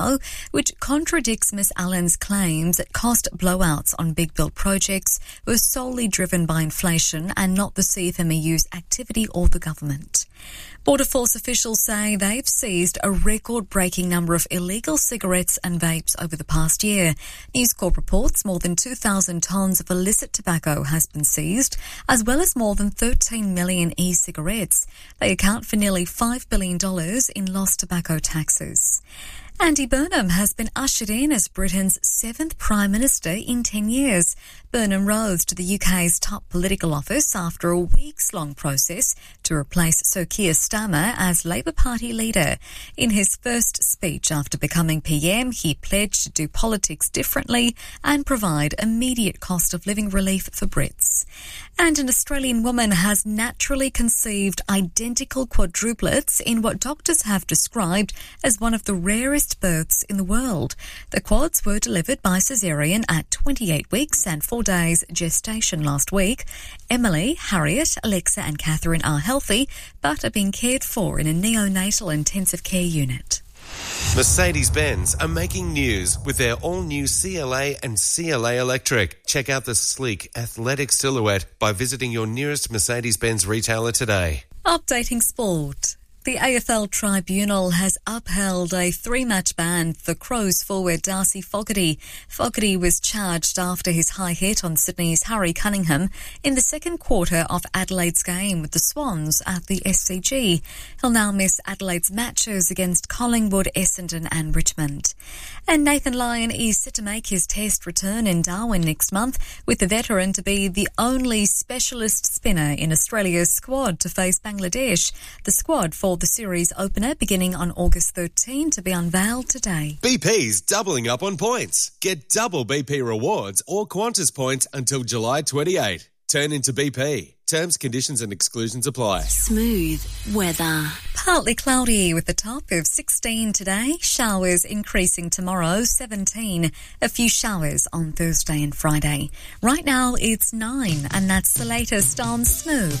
which contradicts Ms Allen's claims that cost blowouts on big build projects were solely driven by inflation and not the CFMEU's activity or the government. Border Force officials say they've seized a record-breaking number of illegal cigarettes and vapes over the past year. News Corp reports more than 2,000 tonnes of illicit tobacco has been seized, as well as more than 13 million e-cigarettes. They account for nearly $5 billion in lost tobacco taxes. Andy Burnham has been ushered in as Britain's 7th Prime Minister in 10 years. Burnham rose to the UK's top political office after a weeks-long process to replace Sir Keir Starmer as Labour Party leader. In his first speech after becoming PM, he pledged to do politics differently and provide immediate cost of living relief for Brits. And an Australian woman has naturally conceived identical quadruplets in what doctors have described as one of the rarest births in the world. The quads were delivered by caesarean at 28 weeks and 4 days gestation last week. Emily, Harriet, Alexa and Catherine are healthy but are being cared for in a neonatal intensive care unit. Mercedes-Benz are making news with their all-new CLA and CLA Electric. Check out the sleek, athletic silhouette by visiting your nearest Mercedes-Benz retailer today. Updating sport. The AFL Tribunal has upheld a 3-match ban for Crows forward Darcy Fogarty. Fogarty was charged after his high hit on Sydney's Harry Cunningham in the second quarter of Adelaide's game with the Swans at the SCG. He'll now miss Adelaide's matches against Collingwood, Essendon and Richmond. And Nathan Lyon is set to make his test return in Darwin next month, with the veteran to be the only specialist spinner in Australia's squad to face Bangladesh. The squad for the series opener beginning on August 13 to be unveiled today. BP's doubling up on points. Get double BP rewards or Qantas points until July 28. Turn into BP. Terms, conditions and exclusions apply. Smooth weather. Partly cloudy with a top of 16 today. Showers increasing tomorrow, 17. A few showers on Thursday and Friday. Right now it's 9 and that's the latest on Smooth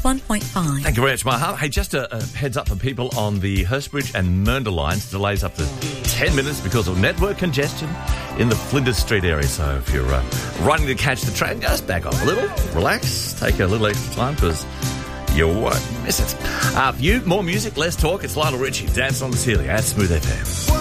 91.5. Thank you very much, Maha. Hey, just a heads up for people on the Hurstbridge and Mernda lines. Delays up to 10 minutes because of network congestion in the Flinders Street area. So if you're running to catch the train, just back off a little, relax, take a little extra time because you won't miss it. For you, more music, less talk. It's Lionel Richie, Dance on the Ceiling at Smooth FM.